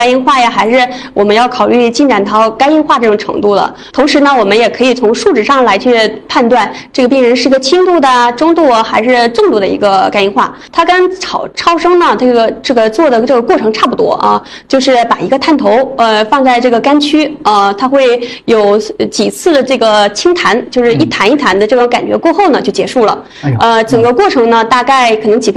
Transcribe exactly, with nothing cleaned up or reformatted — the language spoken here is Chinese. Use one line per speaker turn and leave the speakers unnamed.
肝硬化呀，还是我们要考虑进展到肝硬化这种程度了。同时呢，我们也可以从数值上来去判断这个病人是个轻度的、中度还是重度的一个肝硬化。它跟超超声呢，这个这个做的这个过程差不多啊，就是把一个探头呃放在这个肝区，呃，它会有几次的这个轻弹，就是一弹一弹的这种感觉过后呢就结束了。呃，整个过程呢大概可能几分。